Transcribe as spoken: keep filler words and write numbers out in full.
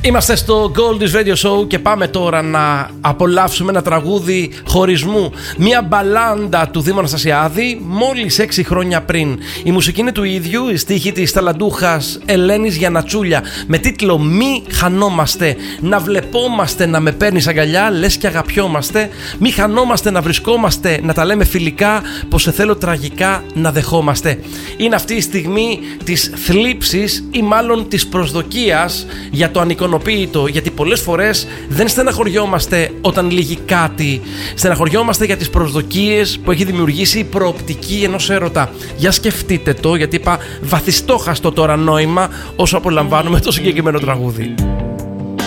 Είμαστε στο Gold's Radio Show και πάμε τώρα να απολαύσουμε ένα τραγούδι χωρισμού. Μια μπαλάντα του Δήμου Αναστασιάδη μόλις έξι χρόνια πριν. Η μουσική είναι του ίδιου, η στίχη της ταλαντούχας Ελένης Γιαννατσούλια, με τίτλο «Μη χανόμαστε, να βλεπόμαστε να με παίρνεις αγκαλιά, λες και αγαπιόμαστε. Μη χανόμαστε να βρισκόμαστε, να τα λέμε φιλικά, πως σε θέλω τραγικά να δεχόμαστε». Είναι αυτή η στιγμή της θλίψης ή μάλλον της προσδοκίας για το ανικονομικό. Γιατί πολλές φορές δεν στεναχωριόμαστε όταν λύγει κάτι. Στεναχωριόμαστε για τις προσδοκίες που έχει δημιουργήσει η προοπτική ενός έρωτα. Για σκεφτείτε το, γιατί είπα βαθιστόχαστο τώρα νόημα όσο απολαμβάνουμε το συγκεκριμένο τραγούδι.